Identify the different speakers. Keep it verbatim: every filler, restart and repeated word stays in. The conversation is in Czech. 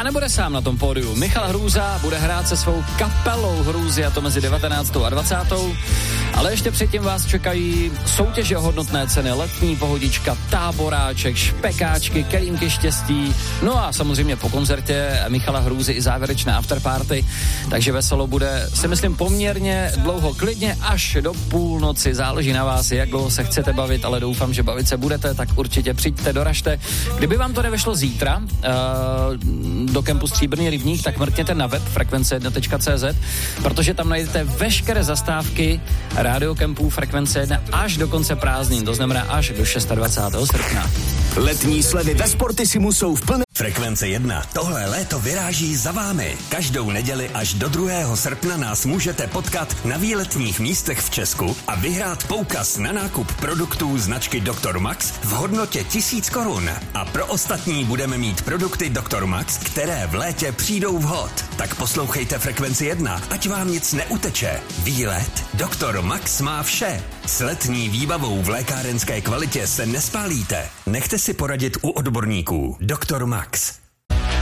Speaker 1: nebude sám na tom pódiu. Michal Hrůza bude hrát se svou kapelou Hrůzy, a to mezi devatenáctou a dvacátou Ale ještě předtím vás čekají soutěže o hodnotné ceny, letní pohodička, táboráček, špekáčky, kelímky štěstí, no a samozřejmě po koncertě Michala Hrůzy i závěrečné afterparty, takže veselo bude, si myslím, poměrně dlouho, klidně až do půlnoci, záleží na vás, jak dlouho se chcete bavit, ale doufám, že bavit se budete, tak určitě přijďte, doražte. Kdyby vám to nevešlo zítra uh, do kempu Stříbrný rybník, tak mrkněte na web frekvence jedna tečka cé zet, protože tam najdete veškeré zastávky rádiokempů Frekvence jedna až do konce prázdnin, to znamená až do dvacátého šestého srpna.
Speaker 2: Letní slevy ve Sportissimu jsou v plné. Frekvence jedna. Tohle léto vyráží za vámi. Každou neděli až do druhého srpna nás můžete potkat na výletních místech v Česku a vyhrát poukaz na nákup produktů značky doktor Max v hodnotě tisíc korun. A pro ostatní budeme mít produkty doktor Max, které v létě přijdou vhod. Tak poslouchejte Frekvenci jedna, ať vám nic neuteče. Výlet doktor Max má vše. S letní výbavou v lékárenské kvalitě se nespálíte. Nechte si poradit u odborníků. doktor Max.